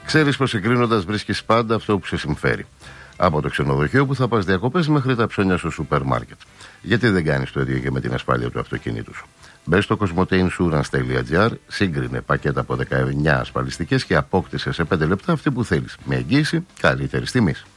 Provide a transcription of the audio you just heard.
Ξέρεις πως συγκρίνοντας βρίσκεις πάντα αυτό που σε συμφέρει. Από το ξενοδοχείο που θα πας διακοπές μέχρι τα ψώνια στο σούπερ μάρκετ. Γιατί δεν κάνεις το ίδιο και με την ασφάλεια του αυτοκίνητου σου? Μπες στο cosmoteinsurance.gr, σύγκρινε πακέτα από 19 ασφαλιστικές και απόκτησε σε 5 λεπτά αυτή που θέλεις. Με εγγύηση καλύτερης τιμής.